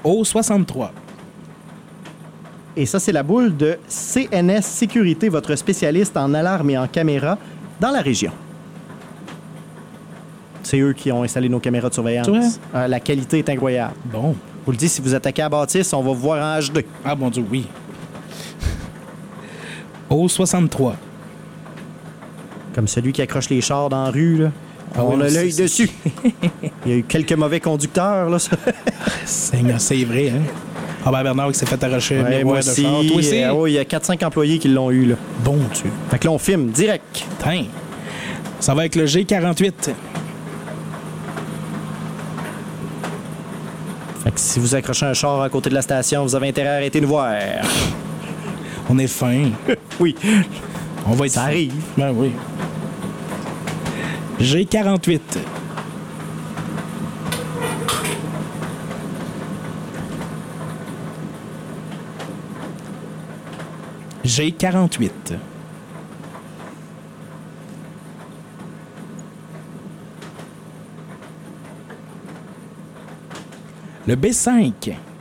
O63. Et ça, c'est la boule de CNS Sécurité, votre spécialiste en alarme et en caméra dans la région. C'est eux qui ont installé nos caméras de surveillance. C'est vrai? La qualité est incroyable. Bon. Je vous le dis, si vous attaquez à bâtisse, on va vous voir en HD. Ah, mon Dieu, oui. O63. Comme celui qui accroche les chars dans la rue, là. Ah On oui, a l'œil c'est- dessus. Il y a eu quelques mauvais conducteurs, là. Seigneur, c'est vrai, hein? Robert Bernard qui s'est fait arracher le Ouais, miroir moi de aussi. char. Toi aussi? Il y a 4-5 employés qui l'ont eu, là. Bon Dieu. Fait que là, on filme direct. Tain. Ça va avec le G48. Fait que si vous accrochez un char à côté de la station, vous avez intérêt à arrêter de voir. On est fin. Oui. On va être Ça fin. arrive. Ben oui. G48. G48. Le B5.